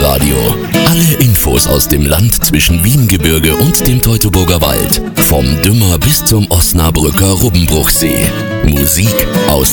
Lokalradio. Alle Infos aus dem Land zwischen Wiehengebirge und dem Teutoburger Wald. Vom Dümmer bis zum Osnabrücker Rubbenbruchsee. Musik aus